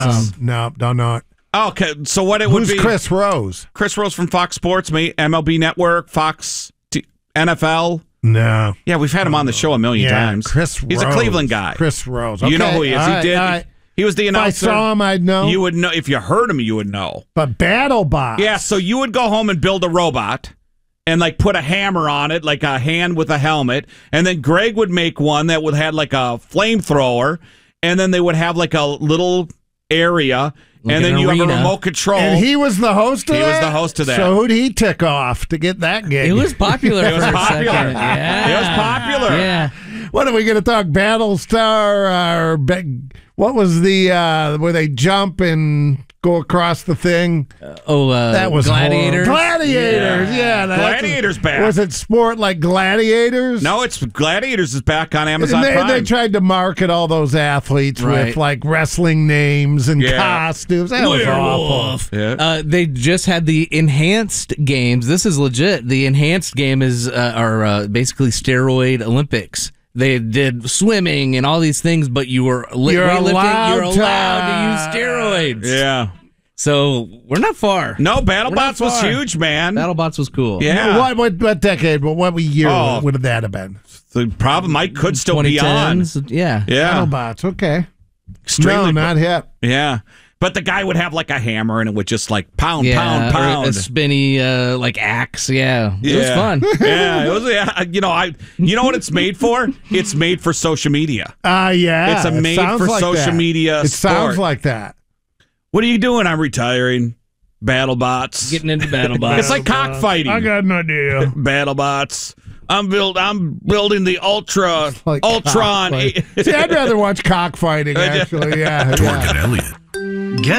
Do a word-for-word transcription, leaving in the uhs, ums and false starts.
Um, no, don't know it. Okay, so what it would Who's be? Chris Rose? Chris Rose from Fox Sports, me, M L B Network, Fox, T- N F L. No. Yeah, we've had him on the show a million Yeah, times. Chris He's Rose. a Cleveland guy. Chris Rose. Okay. You know who he is. All He right, did. all right. He was the If I announcer. saw him, I'd know. You would know. If you heard him, you would know. But BattleBots. Yeah, so you would go home and build a robot and like put a hammer on it, like a hand with a helmet, and then Greg would make one that would have like a flamethrower, and then they would have like a little area, Like and then an you have a arena. remote control. And he was the host of He that? was the host of that. So who'd he tick off to get that gig? It was popular It was for a popular. second. Yeah. It was popular. Yeah. What are we going to talk? Battlestar or be- what was the uh, where they jump and go across the thing? Oh, uh, That was Gladiators. horrible. Gladiators, yeah. Yeah. that's- Gladiators back. Was it sport like Gladiators? No, it's Gladiators is back on And Amazon they, Prime. they tried to market all those athletes Right. with like wrestling names and Yeah. costumes. That was awful. Werewolf. Yeah. Uh, they just had the enhanced games. This is legit. The enhanced game is uh, are uh, basically steroid Olympics. They did swimming and all these things, but you were li- You're weightlifting. allowed You're to- allowed to use steroids. yeah. So we're not far. No, We're BattleBots not was far. huge, man. BattleBots was cool. Yeah. What, what what decade? What, what year Oh. would that have been? The problem, Mike could still be on. twenty tens. Yeah. Yeah. BattleBots. Okay. Extremely. No, not hit. Yeah. But the guy would have like a hammer and it would just like pound, Yeah, pound, or pound. a spinny uh, like axe. Yeah, it was Yeah. fun. Yeah, it was. Yeah, you know, I. You know what it's made for? It's made for social media. Uh, yeah. It's a it made sounds for like social that. media It sport. sounds like that. What are you doing? I'm retiring. BattleBots. Getting into BattleBots. It's like cockfighting. I got an idea. BattleBots. I'm build. I'm building the Ultra Like Ultron. cockfighting. See, I'd rather watch cockfighting, actually. Yeah. Torque yeah. and Elliott.